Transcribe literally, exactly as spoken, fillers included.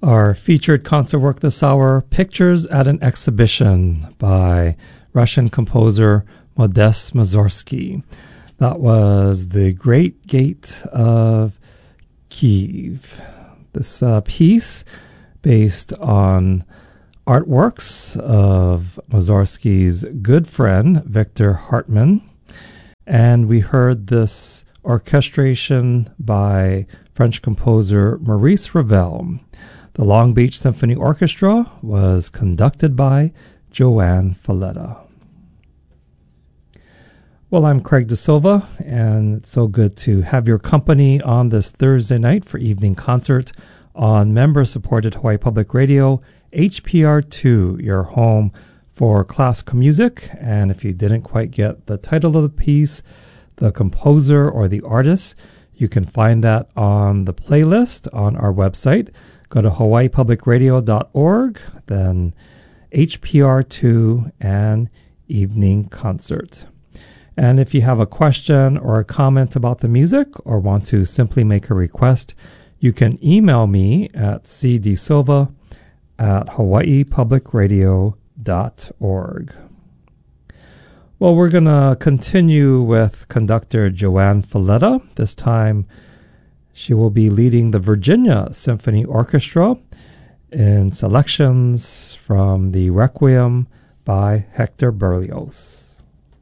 Our featured concert work this hour, Pictures at an Exhibition by Russian composer Modest Mussorgsky. That was The Great Gate of Kiev. This uh, piece, based on artworks of Mussorgsky's good friend, Victor Hartmann. And we heard this orchestration by French composer Maurice Ravel. The Long Beach Symphony Orchestra was conducted by Joanne Falletta. Well, I'm Craig De Silva, and it's so good to have your company on this Thursday night for evening concert on member-supported Hawaii Public Radio, H P R two, your home for classical music. And if you didn't quite get the title of the piece, the composer, or the artist, you can find that on the playlist on our website. Go to hawaii public radio dot org, then H P R two and Evening Concert. And if you have a question or a comment about the music or want to simply make a request, you can email me at c d silva at hawaii public radio dot org. Well, we're going to continue with conductor Joanne Falletta. This time, she will be leading the Virginia Symphony Orchestra in selections from the Requiem by Hector Berlioz.